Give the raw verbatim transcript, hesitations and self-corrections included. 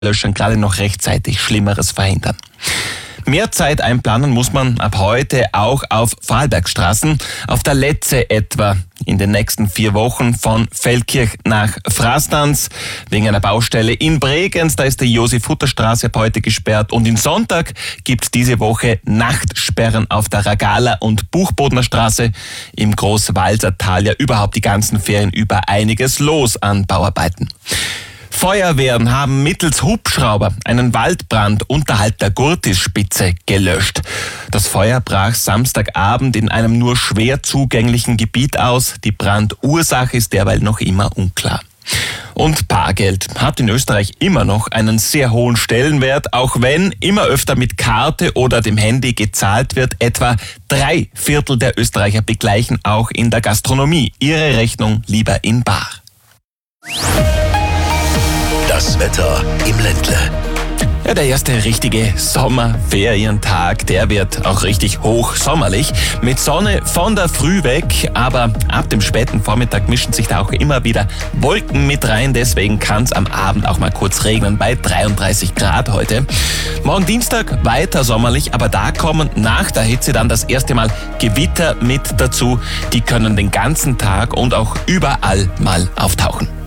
Löschern gerade noch rechtzeitig Schlimmeres verhindern. Mehr Zeit einplanen muss man ab heute auch auf Vorarlbergstraßen. Auf der Letze etwa in den nächsten vier Wochen von Feldkirch nach Frastanz wegen einer Baustelle in Bregenz. Da ist die Josef-Hutter-Straße ab heute gesperrt. Und in Sonntag gibt es diese Woche Nachtsperren auf der Ragala- und Buchbodner Straße. Im Großwalser Tal ja überhaupt die ganzen Ferien über einiges los an Bauarbeiten. Feuerwehren haben mittels Hubschrauber einen Waldbrand unterhalb der Gurtisspitze gelöscht. Das Feuer brach Samstagabend in einem nur schwer zugänglichen Gebiet aus. Die Brandursache ist derweil noch immer unklar. Und Bargeld hat in Österreich immer noch einen sehr hohen Stellenwert, auch wenn immer öfter mit Karte oder dem Handy gezahlt wird. Etwa drei Viertel der Österreicher begleichen auch in der Gastronomie ihre Rechnung lieber in bar. Das Wetter im Ländle. Ja, der erste richtige Sommerferientag, der wird auch richtig hochsommerlich. Mit Sonne von der Früh weg, aber ab dem späten Vormittag mischen sich da auch immer wieder Wolken mit rein. Deswegen kann es am Abend auch mal kurz regnen bei dreiunddreißig Grad heute. Morgen Dienstag weiter sommerlich, aber da kommen nach der Hitze dann das erste Mal Gewitter mit dazu. Die können den ganzen Tag und auch überall mal auftauchen.